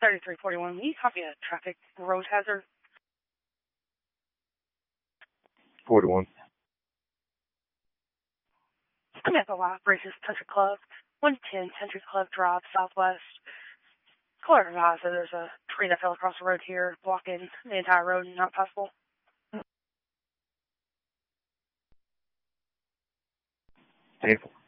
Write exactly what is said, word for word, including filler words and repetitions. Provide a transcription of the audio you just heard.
thirty-three forty-one, will you copy a traffic road hazard? forty-one. Come at the Life Braces Country Club, one ten Country Club Drive, Southwest. Caller advised that there's a tree that fell across the road here, blocking the entire road and not possible. Painful.